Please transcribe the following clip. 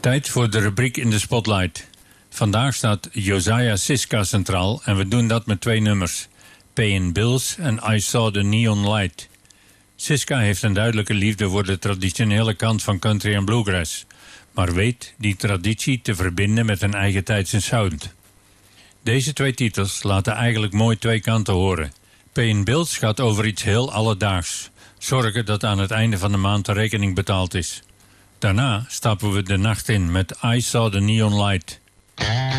Tijd voor de rubriek in de Spotlight. Vandaag staat Josiah Siska centraal en we doen dat met 2 nummers. Paying Bills en I Saw the Neon Light. Siska heeft een duidelijke liefde voor de traditionele kant van country en bluegrass, maar weet die traditie te verbinden met een eigen tijdse sound. Deze 2 titels laten eigenlijk mooi 2 kanten horen. Paying Bills gaat over iets heel alledaags. Zorgen dat aan het einde van de maand de rekening betaald is. Daarna stappen we de nacht in met I Saw the Neon Light.